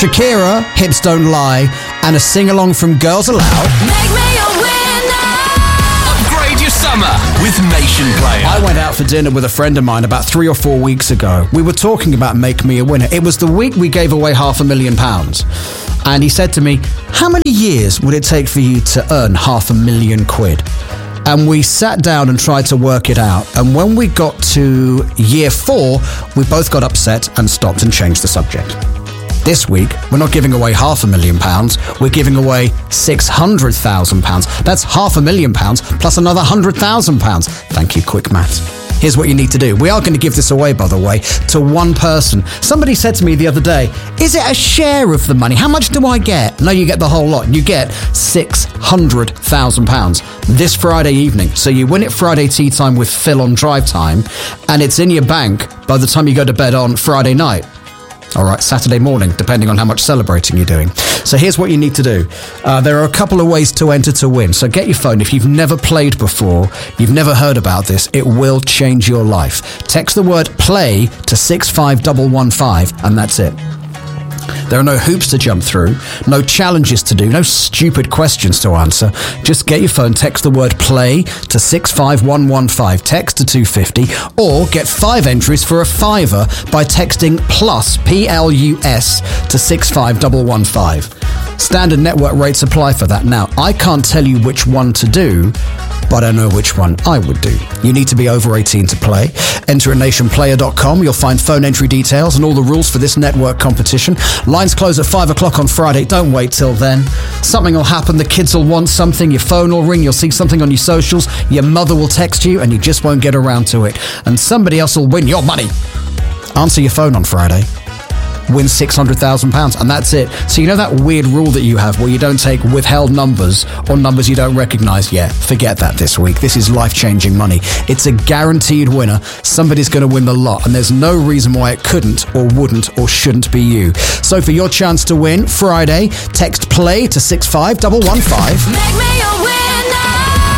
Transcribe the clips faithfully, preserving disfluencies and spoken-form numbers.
Shakira, Hips Don't Lie, and a sing-along from Girls Aloud. Make me a winner. Upgrade your summer with Nation Player. I went out for dinner with a friend of mine about three or four weeks ago. We were talking about Make Me a Winner. It was the week we gave away half a million pounds. And he said to me, how many years would it take for you to earn half a million quid? And we sat down and tried to work it out. And when we got to year four, we both got upset and stopped and changed the subject. This week, we're not giving away half a million pounds, we're giving away six hundred thousand pounds. That's half a million pounds plus another one hundred thousand pounds. Thank you, quick maths. Here's what you need to do. We are going to give this away, by the way, to one person. Somebody said to me the other day, is it a share of the money? How much do I get? No, you get the whole lot. You get six hundred thousand pounds this Friday evening. So you win it Friday tea time with Phil on Drive Time, and it's in your bank by the time you go to bed on Friday night. All right, Saturday morning, depending on how much celebrating you're doing. So here's what you need to do. Uh, there are a couple of ways to enter to win. So get your phone. If you've never played before, you've never heard about this, it will change your life. Text the word play to six five one one five, and that's it. There are no hoops to jump through, no challenges to do, no stupid questions to answer. Just get your phone, text the word play to six five one one five, text to two fifty, or get five entries for a fiver by texting plus, P L U S, to six five one one five. Standard network rates apply for that. Now, I can't tell you which one to do, but I know which one I would do. You need to be over eighteen to play. Enter at nation player dot com. You'll find phone entry details and all the rules for this network competition. Lines close at five o'clock on Friday. Don't wait till then. Something will happen. The kids will want something. Your phone will ring. You'll see something on your socials. Your mother will text you and you just won't get around to it. And somebody else will win your money. Answer your phone on Friday. Win six hundred thousand pounds, and that's it. So you know that weird rule that you have where you don't take withheld numbers or numbers you don't recognise? Yeah, forget that this week. This is life-changing money. It's a guaranteed winner. Somebody's going to win the lot, and there's no reason why it couldn't or wouldn't or shouldn't be you. So for your chance to win, Friday, text play to six five one one five. Make me a winner.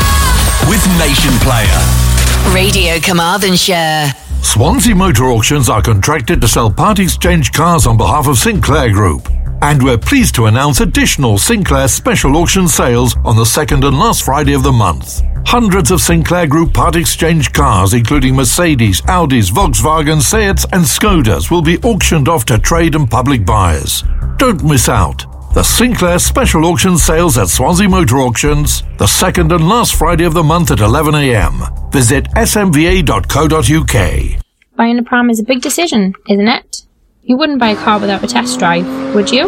With Nation Player. Radio Carmarthenshire. Swansea Motor Auctions are contracted to sell part exchange cars on behalf of Sinclair Group. And we're pleased to announce additional Sinclair special auction sales on the second and last Friday of the month. Hundreds of Sinclair Group part exchange cars, including Mercedes, Audis, Volkswagen, Seats and Skodas, will be auctioned off to trade and public buyers. Don't miss out. The Sinclair Special Auction Sales at Swansea Motor Auctions, the second and last Friday of the month at eleven a m. Visit s m v a dot co dot u k. Buying a pram is a big decision, isn't it? You wouldn't buy a car without a test drive, would you?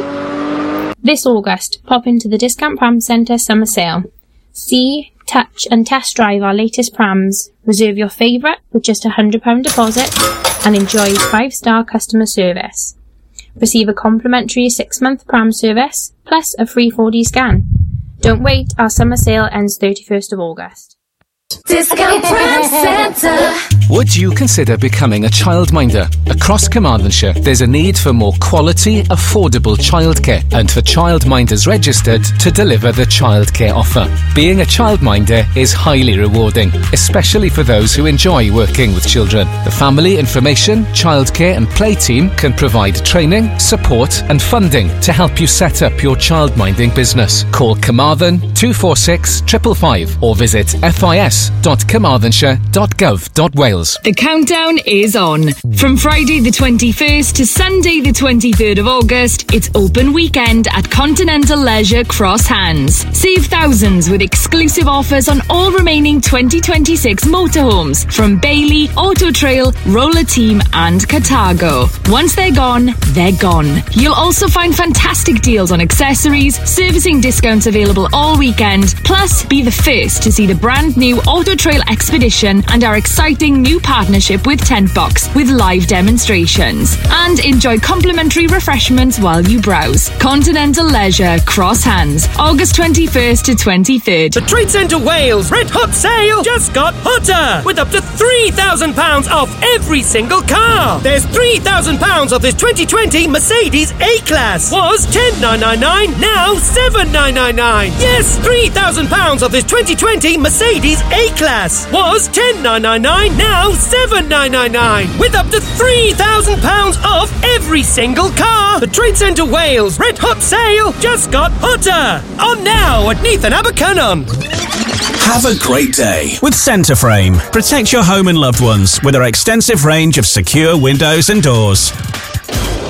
This August, pop into the Discount Pram Centre summer sale. See, touch and test drive our latest prams, reserve your favourite with just a one hundred pounds deposit and enjoy five star customer service. Receive a complimentary six-month pram service, plus a free four D scan. Don't wait, our summer sale ends thirty-first of August. Discount Pram Centre. Would you consider becoming a childminder? Across Carmarthenshire, there's a need for more quality, affordable childcare, and for childminders registered to deliver the childcare offer. Being a childminder is highly rewarding, especially for those who enjoy working with children. The Family Information, Childcare and Play team can provide training, support and funding to help you set up your childminding business. Call Carmarthen two four six, five five five or visit f i s dot carmarthenshire dot gov dot wales. The countdown is on. From Friday the twenty-first to Sunday the twenty-third of August, it's open weekend at Continental Leisure Cross Hands. Save thousands with exclusive offers on all remaining twenty twenty-six motorhomes from Bailey, Auto Trail, Roller Team and Cartago. Once they're gone, they're gone. You'll also find fantastic deals on accessories, servicing discounts available all weekend, plus be the first to see the brand new Auto Trail Expedition and our exciting new partnership with Tent Box with live demonstrations. And enjoy complimentary refreshments while you browse. Continental Leisure Cross Hands, August twenty-first to twenty-third. The Trade Centre Wales Red Hot Sale just got hotter with up to three thousand pounds off every single car. There's three thousand pounds off this twenty twenty Mercedes A-Class. Was ten thousand nine hundred ninety-nine, now seven thousand nine hundred ninety-nine. Yes, three thousand pounds off this twenty twenty Mercedes A-Class. A-Class was ten thousand nine hundred ninety-nine, now seven thousand nine hundred ninety-nine, with up to three thousand pounds off every single car. The Trade Centre Wales Red Hot Sale just got hotter. On now at Neath and Abercynon. Have a great day with Centreframe. Protect your home and loved ones with our extensive range of secure windows and doors.